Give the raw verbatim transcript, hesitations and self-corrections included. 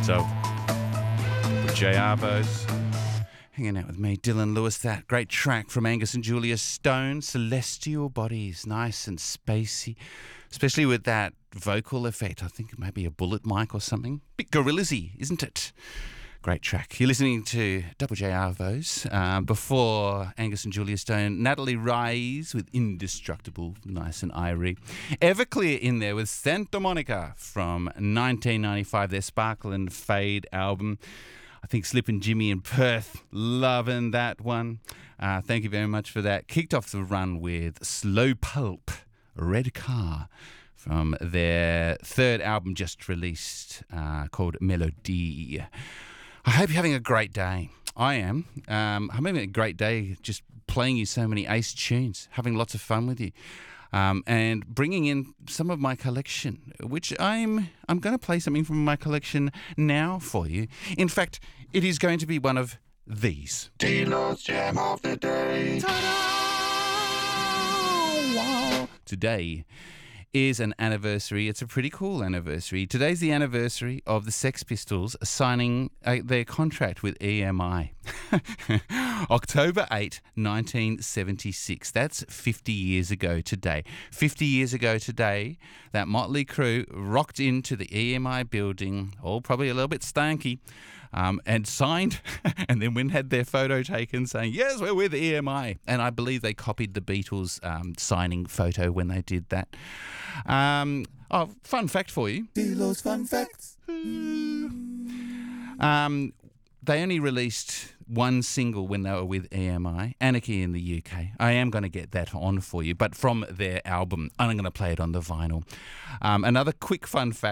So, J Arvos hanging out with me, Dylan Lewis. That great track from Angus and Julia Stone, Celestial Bodies, nice and spacey, especially with that vocal effect. I think it may be a bullet mic or something. Bit Gorillaz-y, isn't it? Great track. You're listening to Double J Arvos. Uh, before Angus and Julia Stone, Natalie Rise with Indestructible, nice and irie. Everclear in there with Santa Monica from nineteen ninety-five, their Sparkle and Fade album. I think Slippin' Jimmy in Perth, loving that one. Uh, thank you very much for that. Kicked off the run with Slow Pulp, Red Car, from their third album just released uh, called Melodie. I hope you're having a great day. I am. Um, I'm having a great day just playing you so many ace tunes, having lots of fun with you. Um, and bringing in some of my collection, which I'm I'm going to play something from my collection now for you. In fact, it is going to be one of these. Dealer's Jam of the Day. Ta-da! Today is an anniversary. It's a pretty cool anniversary. Today's the anniversary of the Sex Pistols signing uh, their contract with E M I. October eighth, nineteen seventy-six. That's fifty years ago today. fifty years ago today, that motley crew rocked into the E M I building, all probably a little bit stanky, um, and signed, and then went and had their photo taken saying, yes, we're with E M I. And I believe they copied the Beatles um, signing photo when they did that. Um, oh, fun fact for you. Dealer's Fun Facts. Um, they only released one single when they were with E M I, Anarchy in the U K. I am going to get that on for you, but from their album, and I'm going to play it on the vinyl. Um, another quick fun fact.